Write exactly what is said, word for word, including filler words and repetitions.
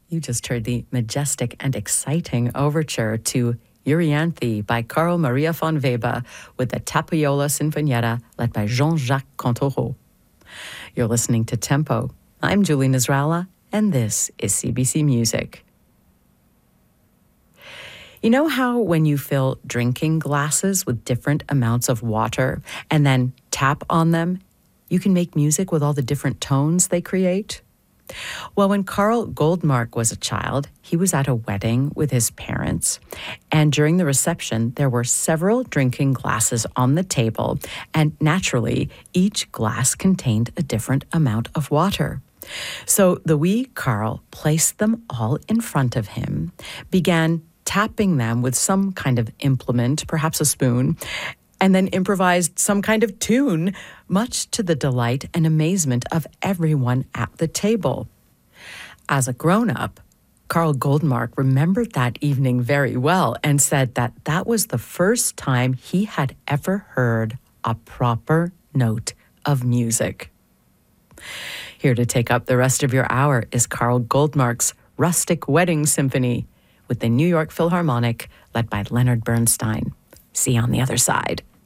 You just heard the majestic and exciting overture to Euryanthe by Carl Maria von Weber with the Tapiole Sinfonietta led by Jean-Jacques Cantoreau. You're listening to Tempo. I'm Julie Nasrallah, and this is C B C Music. You know how when you fill drinking glasses with different amounts of water and then tap on them, you can make music with all the different tones they create? Well, when Carl Goldmark was a child, he was at a wedding with his parents. And during the reception, there were several drinking glasses on the table. And naturally, each glass contained a different amount of water. So the wee Carl placed them all in front of him, began tapping them with some kind of implement, perhaps a spoon, and then improvised some kind of tune, much to the delight and amazement of everyone at the table. As a grown-up, Carl Goldmark remembered that evening very well and said that that was the first time he had ever heard a proper note of music. Here to take up the rest of your hour is Carl Goldmark's Rustic Wedding Symphony with the New York Philharmonic led by Leonard Bernstein. See you on the other side.